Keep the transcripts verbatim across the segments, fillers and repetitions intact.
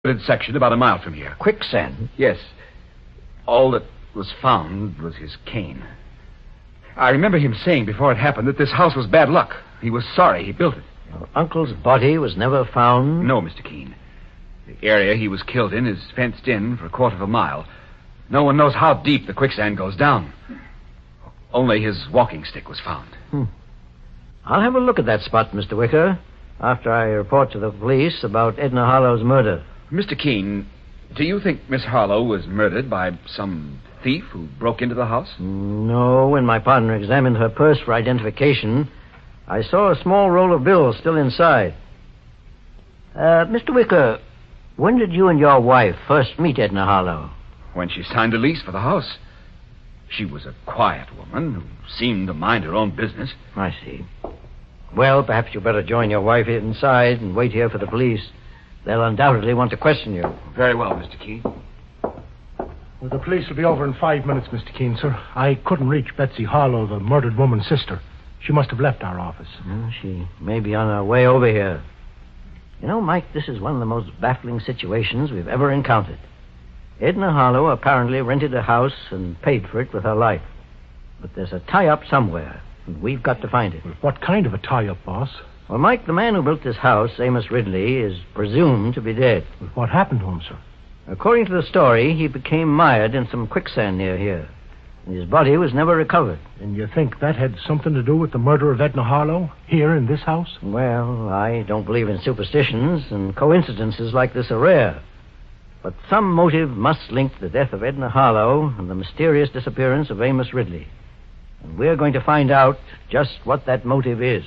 section about a mile from here. Quicksand? Yes. All that was found was his cane. I remember him saying before it happened that this house was bad luck. He was sorry he built it. Your uncle's body was never found? No, Mister Keene. The area he was killed in is fenced in for a quarter of a mile. No one knows how deep the quicksand goes down. Only his walking stick was found. Hmm. I'll have a look at that spot, Mister Wicker, after I report to the police about Edna Harlow's murder. Mister Keene, do you think Miss Harlow was murdered by some thief who broke into the house? No. When my partner examined her purse for identification, I saw a small roll of bills still inside. Uh, Mister Wicker, when did you and your wife first meet Edna Harlow? When she signed a lease for the house. She was a quiet woman who seemed to mind her own business. I see. Well, perhaps you'd better join your wife inside and wait here for the police. They'll undoubtedly want to question you. Very well, Mister Keene. Well, the police will be over in five minutes, Mister Keene, sir. I couldn't reach Betsy Harlow, the murdered woman's sister. She must have left our office. Well, she may be on her way over here. You know, Mike, this is one of the most baffling situations we've ever encountered. Edna Harlow apparently rented a house and paid for it with her life. But there's a tie-up somewhere, and we've got to find it. Well, what kind of a tie-up, boss? Well, Mike, the man who built this house, Amos Ridley, is presumed to be dead. Well, what happened to him, sir? According to the story, he became mired in some quicksand near here. And his body was never recovered. And you think that had something to do with the murder of Edna Harlow here in this house? Well, I don't believe in superstitions, and coincidences like this are rare. But some motive must link the death of Edna Harlow and the mysterious disappearance of Amos Ridley. And we're going to find out just what that motive is.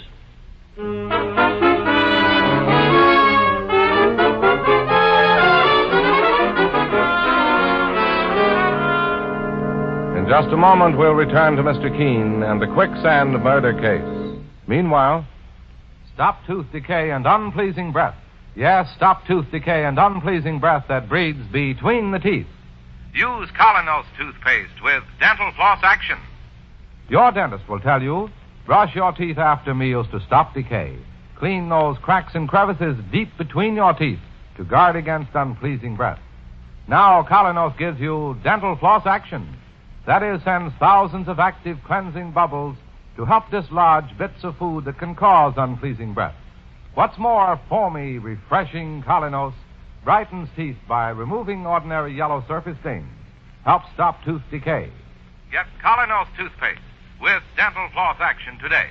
In just a moment, we'll return to Mister Keene and the quicksand murder case. Meanwhile, stop tooth decay and unpleasing breath. Yes, stop tooth decay and unpleasing breath that breeds between the teeth. Use Colonos toothpaste with dental floss action. Your dentist will tell you, brush your teeth after meals to stop decay. Clean those cracks and crevices deep between your teeth to guard against unpleasing breath. Now, Colonos gives you dental floss action. That is, sends thousands of active cleansing bubbles to help dislodge bits of food that can cause unpleasing breath. What's more, foamy, refreshing Colonos brightens teeth by removing ordinary yellow surface stains. Helps stop tooth decay. Get Colonos toothpaste with dental floss action today.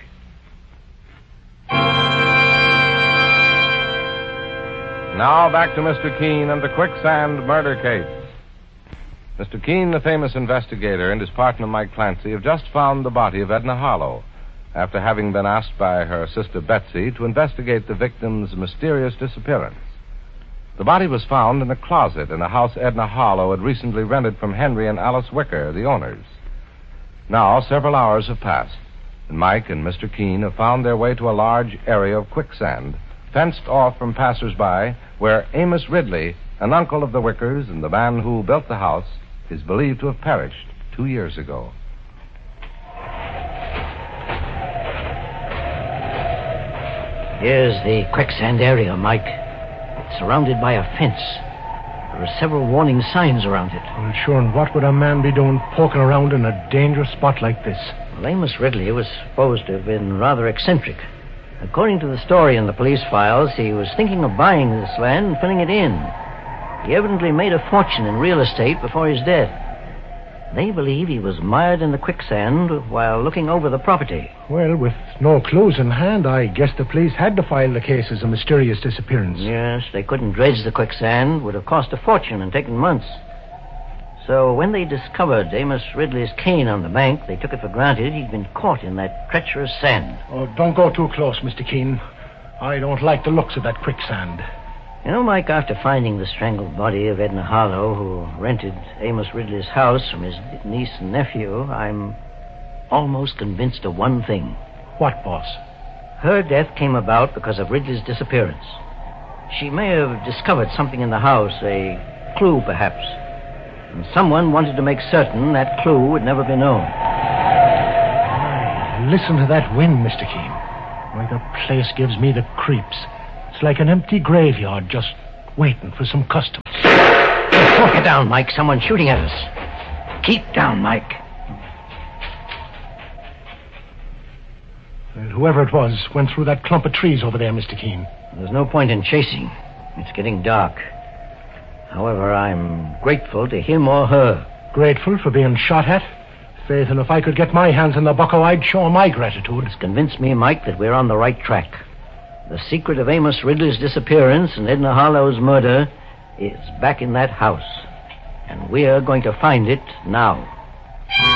Now back to Mister Keene and the quicksand murder case. Mister Keene, the famous investigator, and his partner Mike Clancy have just found the body of Edna Harlow, after having been asked by her sister Betsy to investigate the victim's mysterious disappearance. The body was found in a closet in a house Edna Harlow had recently rented from Henry and Alice Wicker, the owners. Now, several hours have passed, and Mike and Mister Keene have found their way to a large area of quicksand, fenced off from passers-by, where Amos Ridley, an uncle of the Wickers and the man who built the house, is believed to have perished two years ago. Here's the quicksand area, Mike. It's surrounded by a fence. There are several warning signs around it. Well, sure, and what would a man be doing poking around in a dangerous spot like this? Well, Amos Ridley was supposed to have been rather eccentric. According to the story in the police files, he was thinking of buying this land and filling it in. He evidently made a fortune in real estate before his death. They believe he was mired in the quicksand while looking over the property. Well, with no clues in hand, I guess the police had to file the case as a mysterious disappearance. Yes, they couldn't dredge the quicksand. Would have cost a fortune and taken months. So when they discovered Amos Ridley's cane on the bank, they took it for granted he'd been caught in that treacherous sand. Oh, don't go too close, Mister Keene. I don't like the looks of that quicksand. You know, Mike, after finding the strangled body of Edna Harlow, who rented Amos Ridley's house from his niece and nephew, I'm almost convinced of one thing. What, boss? Her death came about because of Ridley's disappearance. She may have discovered something in the house, a clue, perhaps. And someone wanted to make certain that clue would never be known. Listen to that wind, Mister Keene. Why, the place gives me the creeps. It's like an empty graveyard just waiting for some customers. Get down, Mike. Someone's shooting at us. Keep down, Mike. And whoever it was went through that clump of trees over there, Mister Keene. There's no point in chasing. It's getting dark. However, I'm grateful to him or her. Grateful for being shot at? Faith, and if I could get my hands on the bucko, I'd show my gratitude. It's convinced me, Mike, that we're on the right track. The secret of Amos Ridley's disappearance and Edna Harlow's murder is back in that house. And we're going to find it now.